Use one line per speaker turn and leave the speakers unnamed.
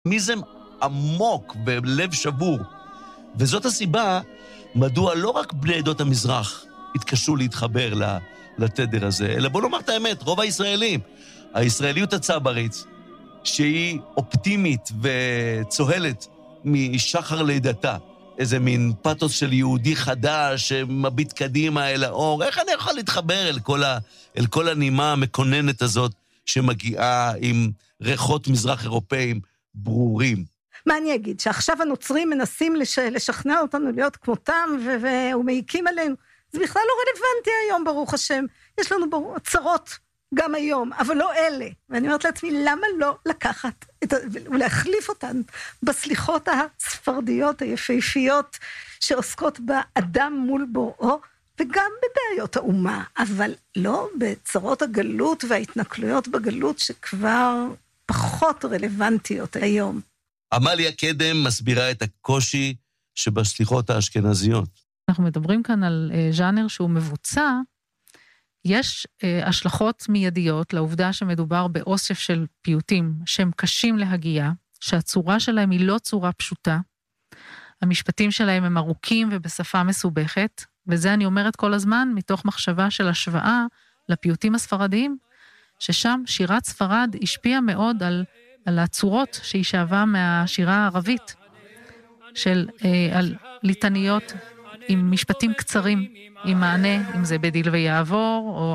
מיזם עמוק בלב שבור. וזאת הסיבה מדוע לא רק בני עדות המזרח התקשו להתחבר לתדר הזה, אלא בוא נאמר את האמת, רוב הישראלים. הישראליות הצברית, שהיא אופטימית וצוהלת משחר לידתה, איזה מין פתוס של יהודי חדש שמביט קדימה אל האור. איך אני יכול להתחבר אל כל הנימה המקוננת הזאת שמגיעה עם ריחות מזרח אירופאים ברורים?
מה אני אגיד? שעכשיו הנוצרים מנסים לשכנע אותנו להיות כמותם ומעיקים עלינו. זה בכלל לא רלוונטי היום, ברוך השם. יש לנו צרות גם היום, אבל לא אלה. ואני אומרת לעצמי, למה לא לקחת ולהחליף אותן בסליחות הספרדיות היפהפיות שעוסקות באדם מול בוראו, וגם בבעיות האומה, אבל לא בצרות הגלות וההתנכלויות בגלות שכבר פחות רלוונטיות היום.
עמליה קדם מסבירה את הקושי שבסליחות האשכנזיות.
אנחנו מדברים כאן על ז'אנר שהוא מבוצע, יש השלכות מיידיות לעובדה שמדובר באוסף של פיוטים שהם קשים להגייה, שהצורה שלהם היא לא צורה פשוטה, המשפטים שלהם הם ארוכים ובשפה מסובכת, וזה אני אומרת כל הזמן מתוך מחשבה של השוואה לפיוטים הספרדיים, ששם שירת ספרד השפיעה מאוד על הצורות שהיא שאבה מהשירה הערבית, על ליטניות עם משפטים קצרים, עם מענה, אם זה בדיל ויעבור, או